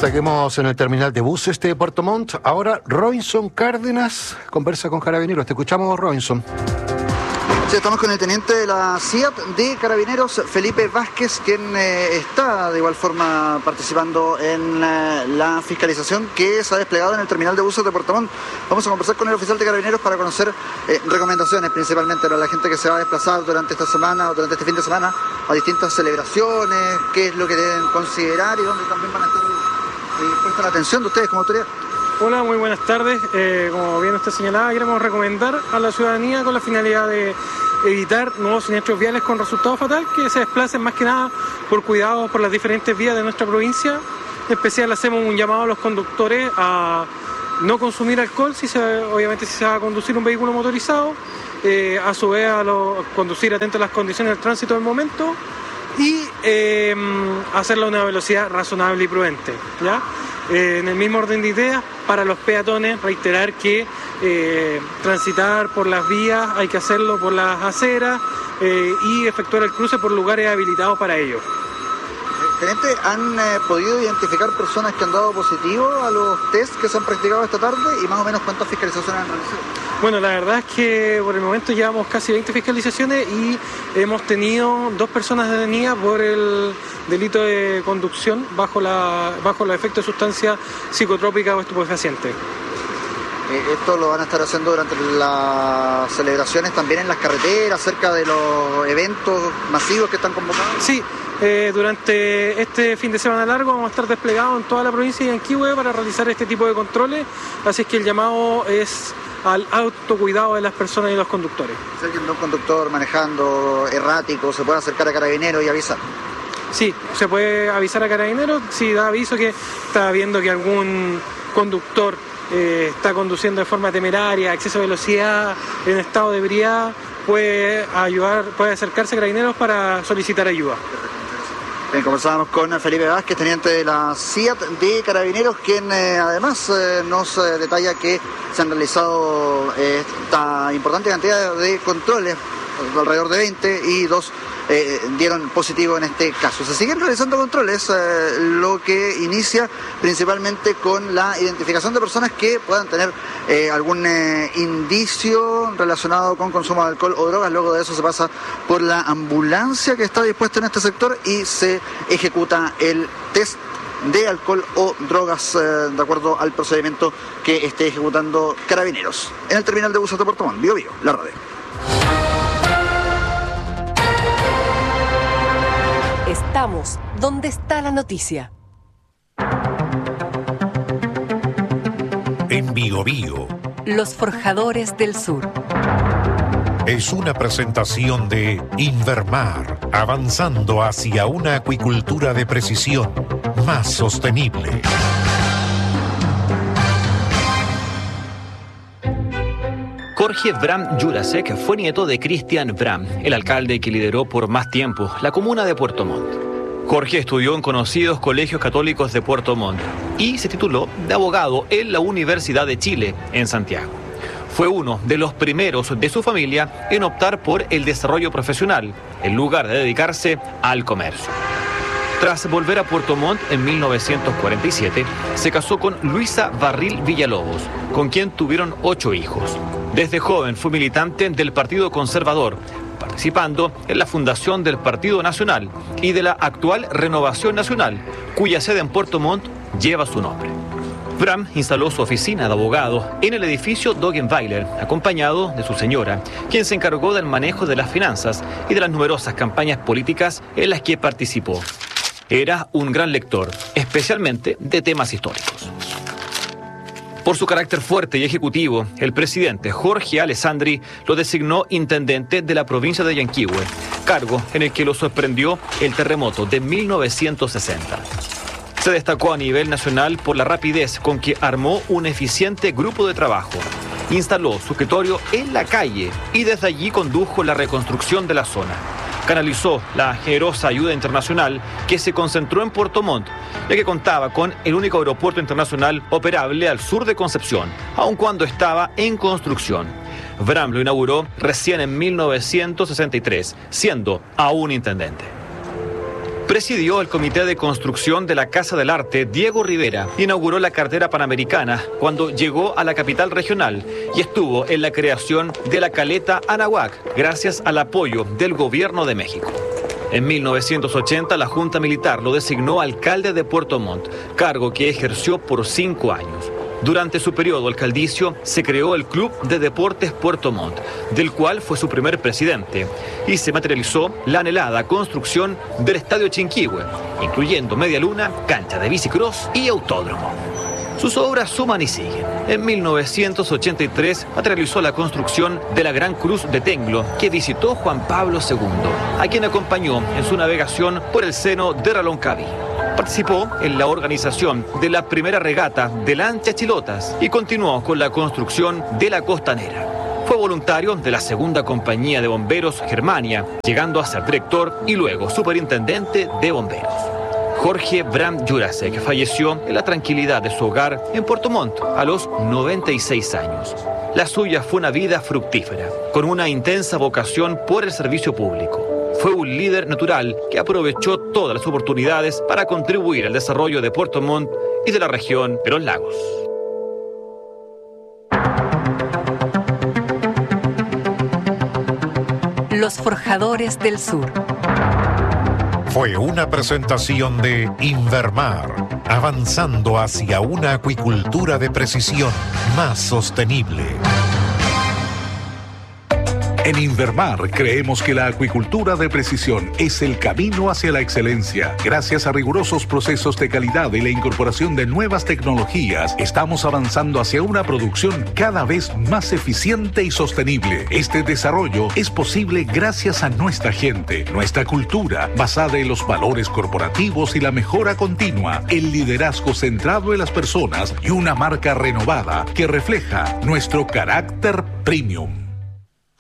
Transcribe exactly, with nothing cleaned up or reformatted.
Seguimos en el terminal de buses de Puerto Montt. Ahora Robinson Cárdenas conversa con Carabineros. Te escuchamos, Robinson. Sí, estamos con el teniente de la C I A T de Carabineros, Felipe Vázquez, quien eh, está de igual forma participando en eh, la fiscalización que se ha desplegado en el terminal de buses de Puerto Montt. Vamos a conversar con el oficial de Carabineros para conocer eh, recomendaciones principalmente para la gente que se va a desplazar durante esta semana o durante este fin de semana a distintas celebraciones, qué es lo que deben considerar y dónde también van a estar eh, puesta la atención de ustedes como autoridad. Hola, muy buenas tardes. Eh, como bien usted señalaba, queremos recomendar a la ciudadanía con la finalidad de evitar nuevos siniestros viales con resultado fatal, que se desplacen más que nada por cuidados por las diferentes vías de nuestra provincia. En especial hacemos un llamado a los conductores a no consumir alcohol, si se, obviamente si se va a conducir un vehículo motorizado, eh, a su vez a lo, conducir atento a las condiciones del tránsito del momento y eh, hacerlo a una velocidad razonable y prudente, ¿ya? Eh, en el mismo orden de ideas, para los peatones, reiterar que eh, transitar por las vías hay que hacerlo por las aceras eh, y efectuar el cruce por lugares habilitados para ello. Teniente, ¿han eh, podido identificar personas que han dado positivo a los test que se han practicado esta tarde y más o menos cuántas fiscalizaciones han realizado? Bueno, la verdad es que por el momento llevamos casi veinte fiscalizaciones y hemos tenido dos personas detenidas por el delito de conducción bajo la bajo los efectos de sustancias psicotrópicas o estupefacientes. ¿Esto lo van a estar haciendo durante las celebraciones también en las carreteras, cerca de los eventos masivos que están convocados? Sí, eh, durante este fin de semana largo vamos a estar desplegados en toda la provincia de Yanquihue para realizar este tipo de controles, así es que el llamado es al autocuidado de las personas y los conductores. Si alguien de un conductor manejando errático se puede acercar a Carabineros y avisar. Sí, se puede avisar a Carabineros si da aviso que está viendo que algún conductor eh, está conduciendo de forma temeraria, exceso de velocidad, en estado de ebriedad, puede ayudar, puede acercarse a Carabineros para solicitar ayuda. Bien, conversábamos con Felipe Vázquez, teniente de la C I A T de Carabineros, quien eh, además eh, nos eh, detalla que se han realizado eh, esta importante cantidad de controles, alrededor de veinte, y dos eh, dieron positivo en este caso. Se siguen realizando controles, eh, lo que inicia principalmente con la identificación de personas que puedan tener eh, algún eh, indicio relacionado con consumo de alcohol o drogas. Luego de eso se pasa por la ambulancia que está dispuesta en este sector y se ejecuta el test de alcohol o drogas eh, de acuerdo al procedimiento que esté ejecutando Carabineros. En el terminal de buses de Puerto Montt, Bio Bio, la radio. Estamos donde está la noticia. En Bio Bio. Los Forjadores del Sur. Es una presentación de Invermar, avanzando hacia una acuicultura de precisión más sostenible. Jorge Bram Jurasek fue nieto de Cristian Bram, el alcalde que lideró por más tiempo la comuna de Puerto Montt. Jorge estudió en conocidos colegios católicos de Puerto Montt y se tituló de abogado en la Universidad de Chile, en Santiago. Fue uno de los primeros de su familia en optar por el desarrollo profesional, en lugar de dedicarse al comercio. Tras volver a Puerto Montt en mil novecientos cuarenta y siete, se casó con Luisa Barril Villalobos, con quien tuvieron ocho hijos. Desde joven fue militante del Partido Conservador, participando en la fundación del Partido Nacional y de la actual Renovación Nacional, cuya sede en Puerto Montt lleva su nombre. Bram instaló su oficina de abogado en el edificio Dogenweiler, acompañado de su señora, quien se encargó del manejo de las finanzas y de las numerosas campañas políticas en las que participó. Era un gran lector, especialmente de temas históricos. Por su carácter fuerte y ejecutivo, el presidente Jorge Alessandri lo designó intendente de la provincia de Yanquihue, cargo en el que lo sorprendió el terremoto de mil novecientos sesenta. Se destacó a nivel nacional por la rapidez con que armó un eficiente grupo de trabajo. Instaló su escritorio en la calle y desde allí condujo la reconstrucción de la zona. Canalizó la generosa ayuda internacional que se concentró en Puerto Montt, ya que contaba con el único aeropuerto internacional operable al sur de Concepción, aun cuando estaba en construcción. Bram lo inauguró recién en mil novecientos sesenta y tres, siendo aún intendente. Presidió el Comité de Construcción de la Casa del Arte Diego Rivera, inauguró la carretera panamericana cuando llegó a la capital regional y estuvo en la creación de la caleta Anahuac, gracias al apoyo del gobierno de México. En mil novecientos ochenta la Junta Militar lo designó alcalde de Puerto Montt, cargo que ejerció por cinco años. Durante su periodo alcaldicio se creó el Club de Deportes Puerto Montt, del cual fue su primer presidente, y se materializó la anhelada construcción del Estadio Chinquihue, incluyendo media luna, cancha de bicicross y autódromo. Sus obras suman y siguen. En mil novecientos ochenta y tres materializó la construcción de la Gran Cruz de Tenglo, que visitó Juan Pablo segundo, a quien acompañó en su navegación por el seno de Reloncaví. Participó en la organización de la primera regata de lanchas chilotas y continuó con la construcción de la costanera. Fue voluntario de la segunda compañía de bomberos Germania, llegando a ser director y luego superintendente de bomberos. Jorge Bram Jurasek falleció en la tranquilidad de su hogar en Puerto Montt a los noventa y seis años. La suya fue una vida fructífera, con una intensa vocación por el servicio público. Fue un líder natural que aprovechó todas las oportunidades para contribuir al desarrollo de Puerto Montt y de la región de los lagos. Los Forjadores del Sur. Fue una presentación de Invermar, avanzando hacia una acuicultura de precisión más sostenible. En Invermar creemos que la acuicultura de precisión es el camino hacia la excelencia. Gracias a rigurosos procesos de calidad y la incorporación de nuevas tecnologías, estamos avanzando hacia una producción cada vez más eficiente y sostenible. Este desarrollo es posible gracias a nuestra gente, nuestra cultura, basada en los valores corporativos y la mejora continua, el liderazgo centrado en las personas y una marca renovada que refleja nuestro carácter premium.